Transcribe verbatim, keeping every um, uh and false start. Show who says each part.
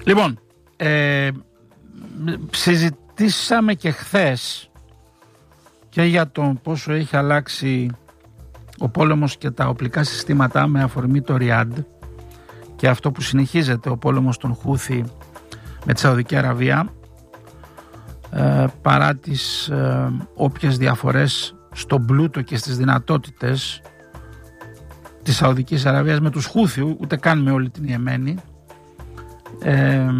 Speaker 1: Λοιπόν, ε, συζητήσαμε και χθες και για το πόσο έχει αλλάξει ο πόλεμος και τα οπλικά συστήματα με αφορμή το Ριάντ και αυτό που συνεχίζεται, ο πόλεμος των Χούθι με τη Σαουδική Αραβία, ε, παρά τις ε, όποιες διαφορές στον πλούτο και στις δυνατότητες της Σαουδικής Αραβίας με τους Χούθι, ούτε καν με όλη την Ιεμένη. Ε,